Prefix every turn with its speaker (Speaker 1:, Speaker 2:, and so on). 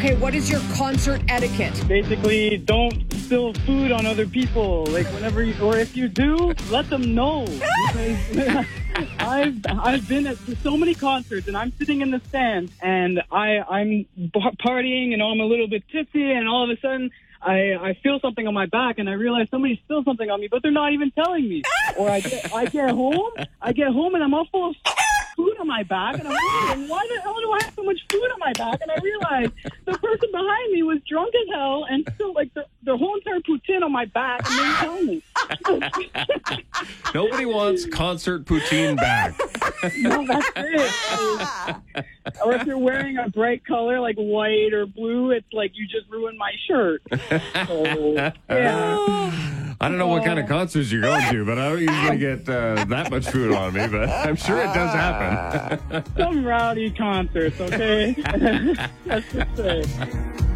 Speaker 1: Okay, what is your concert etiquette?
Speaker 2: Basically, don't spill food on other people. Like whenever you, or if you do, let them know. Because I've been at so many concerts, and I'm sitting in the stands, and I'm partying, and I'm a little bit tipsy, and all of a sudden I feel something on my back, and I realize somebody spilled something on me, but they're not even telling me. Or I get home, and I'm all full of food on my back, and I'm wondering, why the hell do I have so much food on my back? And I realized the person behind me was drunk as hell and still like the whole entire poutine on my back, and they didn't tell me.
Speaker 3: Nobody wants concert poutine back.
Speaker 2: No, that's it. Or if you're wearing a bright color like white or blue, it's like you just ruined my shirt. So, yeah.
Speaker 3: I don't know what kind of concerts you're going to, but I don't usually get that much food on me, but I'm sure it does happen.
Speaker 2: Some rowdy concerts, okay? Let's just say.